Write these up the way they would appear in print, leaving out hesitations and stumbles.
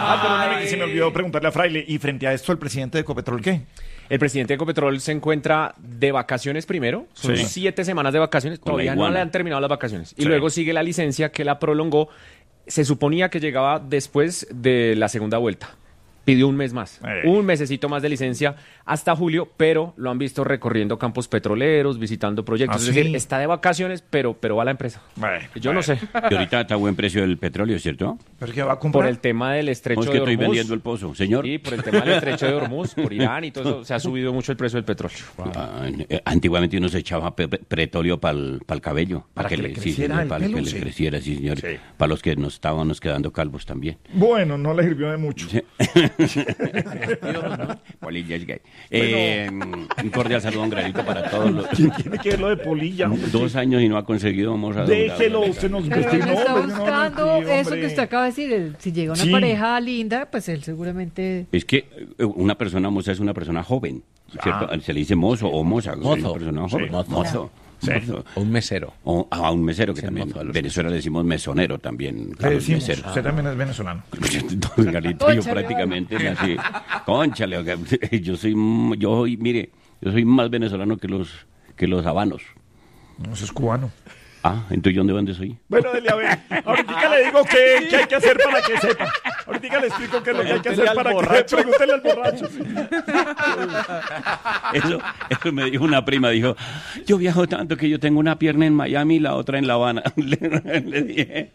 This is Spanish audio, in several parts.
Perdóname que se me olvidó preguntarle a Fraile, y frente a esto, ¿el presidente de Ecopetrol qué? El presidente de Ecopetrol se encuentra de vacaciones primero, son 7 semanas de vacaciones, todavía no le han terminado las vacaciones. Y luego sigue la licencia que la prolongó, se suponía que llegaba después de la segunda vuelta. Pidió un mes más, un mesecito más de licencia hasta julio, pero lo han visto recorriendo campos petroleros, visitando proyectos. Es decir, está de vacaciones, pero va a la empresa. Yo no sé. Y ahorita está a buen precio el petróleo, ¿cierto? ¿Pero qué va a comprar? Por el tema del estrecho de Hormuz. Es que estoy vendiendo el pozo, señor. Sí, por el tema del estrecho de Hormuz, por Irán y todo eso, se ha subido mucho el precio del petróleo. Antiguamente uno se echaba petróleo para el cabello. Para que le creciera el para pelo, que le creciera, sí, señor. Sí. Para los que nos estábamos quedando calvos también. Bueno, no le sirvió de mucho. Sí. Polilla es gay. Un cordial saludo, un granito para todos los... ¿Quién tiene que ver lo de polilla? 2 años y no ha conseguido, vamos a... Déjelo, usted nos Pero él está no, buscando aquí, eso que usted acaba de decir. Si llega una Sí. pareja linda, pues él seguramente... Es que una persona moza es una persona joven, ¿cierto? Se le dice mozo o moza. Mozo. Una persona joven. Sí. Mozo. Sí. Mozo. O un mesero. O a un mesero, que Sí, también. mozo a En los Venezuela le decimos mesonero también. Le decimos, mesero. usted también es venezolano. Don Galito, yo Cónchale, prácticamente nací. Cónchale, oiga, yo soy más venezolano que los habanos. No, eso es cubano. Ah, entonces ¿yo dónde soy? Bueno, dele a ver. Ahorita le digo qué hay que hacer para que sepa. Ahorita le explico qué es lo que hay que hacer para que sepa. Pregúntele al borracho. Sí. Eso me dijo una prima, dijo, yo viajo tanto que yo tengo una pierna en Miami y la otra en La Habana. Le dije,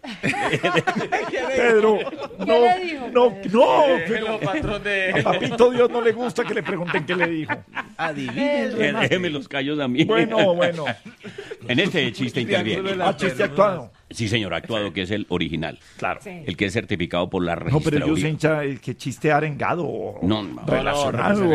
Pedro, no, le dijo, pero a Papito Dios no le gusta que le pregunten qué le dijo. déjeme los callos a mí. Bueno. En este chiste interviene. Chiste actuado. Sí, señor, actuado, que es el original. Claro. Sí. El que es certificado por la No, registraduría. pero yo sé hincha que chiste arengado o No, relacionado.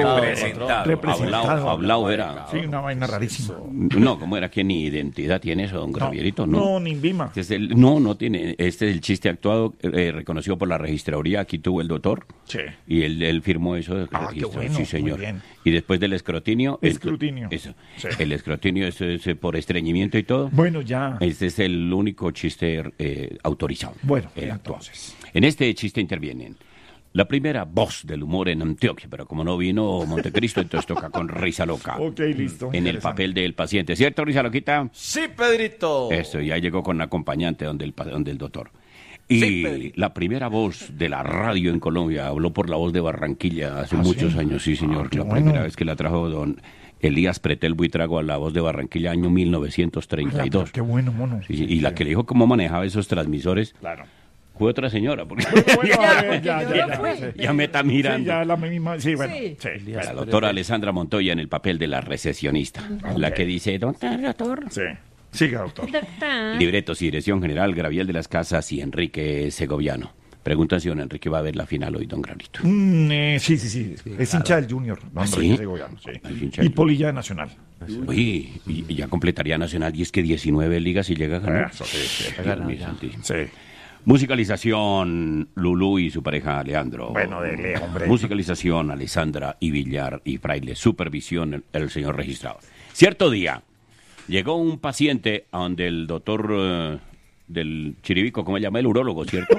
Hablado era. Sí, una vaina rarísima. No, ¿cómo era que ni identidad tiene eso, don Gravierito? No, ni Vima. No tiene. Este es el chiste actuado reconocido por la registraduría. Aquí tuvo el doctor. Sí. Y él firmó eso. De qué registro. bueno, Sí, señor. muy bien. Y después del escrutinio. Escrutinio. Eso. Sí. El escrutinio es por estreñimiento y todo. Bueno, ya. Este es el único chiste autorizado. Bueno, actuado. entonces. En este chiste intervienen la primera voz del humor en Antioquia, pero como no vino Montecristo, entonces toca con Risa Loca. Ok, listo. En el papel del paciente, ¿cierto, Risa Loquita? Sí, Pedrito. Eso, ya llegó con acompañante donde el doctor. Y la primera voz de la radio en Colombia habló por La Voz de Barranquilla hace muchos años, sí, señor. Qué La bueno. primera vez que la trajo don Elías Pretel Buitrago a La Voz de Barranquilla, año 1932. Qué bueno, mono. Sí, y la que le dijo cómo manejaba esos transmisores Claro. fue otra señora, porque Bueno, a ver, yo no fui. ya me está mirando. Sí, ya la misma. Sí, bueno. Sí. Sí. La doctora Alessandra Montoya en el papel de la recesionista, la que dice, doctor. Sí. Siga, doctor. Libretos y dirección general, Graviel de las Casas y Enrique Segoviano. Pregunta si don Enrique va a ver la final hoy, don Gravito. Sí. Es hincha del Junior. No, ¿Sí? Enrique Segoviano, sí. Es hincha Y del- Polilla de Nacional. Uy, y ya completaría Nacional, y es que 19 ligas y llega a ganar. Eso, sí. Dios mío santísimo. Sí. Musicalización, Lulú y su pareja Leandro. Bueno, dele, hombre. Musicalización, Alessandra y Villar y Fraile. Supervisión, el señor registrado. Cierto día, llegó un paciente a donde el doctor del Chiribico, ¿cómo se llama? El urólogo, ¿cierto?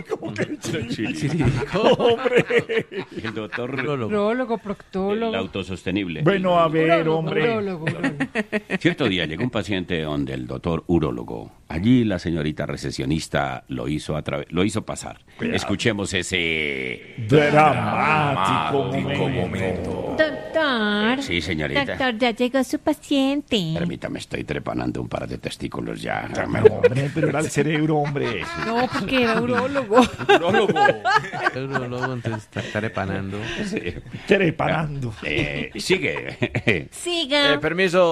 Hombre. El doctor... Urólogo, El proctólogo. autosostenible. Bueno, a ver, Urólogo, hombre. urólogo. Cierto día llegó un paciente donde el doctor urólogo. Allí la señorita recesionista lo hizo pasar. Cuidado. Escuchemos ese Dramático momento. Doctor. Sí, señorita. Doctor, ya llegó su paciente. Permítame, estoy trepanando un par de testículos ya. Hombre, pero era el cerebro, hombre. No, porque era urólogo. Luego entonces está repanando. Trepanando. Sigue. Siga.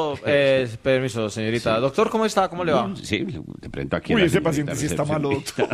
Permiso, señorita. Doctor, ¿cómo está? ¿Cómo le va? Sí, de pronto aquí. Uy, la ese señorita paciente sí está malo, recepcionista.